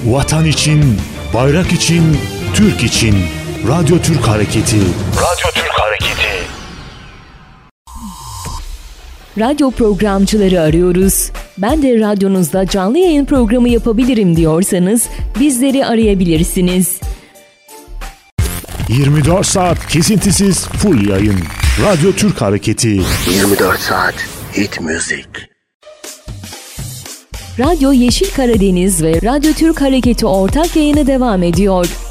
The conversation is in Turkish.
Vatan için, bayrak için, Türk için. Radyo Türk Hareketi. Radyo Türk Hareketi. Radyo programcıları arıyoruz. Ben de radyonuzda canlı yayın programı yapabilirim diyorsanız bizleri arayabilirsiniz. 24 saat kesintisiz full yayın. Radyo Türk Hareketi. 24 saat hit müzik. Radyo Yeşil Karadeniz ve Radyo Türk Hareketi ortak yayını devam ediyor.